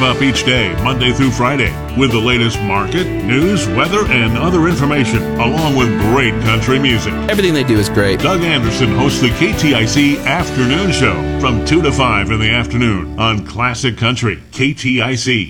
up each day, Monday through Friday, with the latest market, news, weather, and other information, along with great country music. Everything they do is great. Doug Anderson hosts the KTIC Afternoon Show from 2 to 5 in the afternoon on Classic Country, KTIC.